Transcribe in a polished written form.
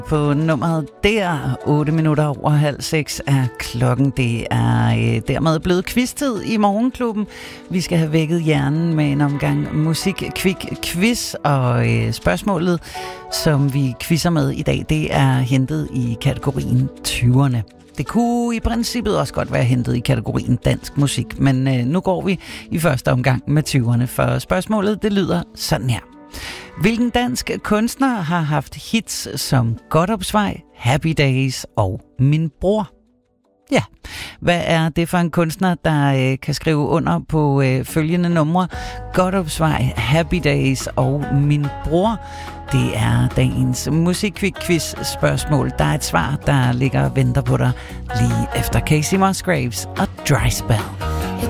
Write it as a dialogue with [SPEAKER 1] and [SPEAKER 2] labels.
[SPEAKER 1] På nummeret der, 8 minutter over halv 6 er klokken. Det er dermed blevet quiz-tid i Morgenklubben. Vi skal have vækket hjernen med en omgang musik-quiz, og spørgsmålet, som vi quizzer med i dag, det er hentet i kategorien 20'erne. Det kunne i princippet også godt være hentet i kategorien dansk musik, men nu går vi i første omgang med 20'erne, for spørgsmålet det lyder sådan her. Hvilken dansk kunstner har haft hits som Godopsvej, Happy Days og Min Bror? Ja, hvad er det for en kunstner, der kan skrive under på følgende numre? Godopsvej, Happy Days og Min Bror. Det er dagens musikquiz spørgsmål. Der er et svar, der ligger og venter på dig lige efter Casey Musgraves og Dry Spell.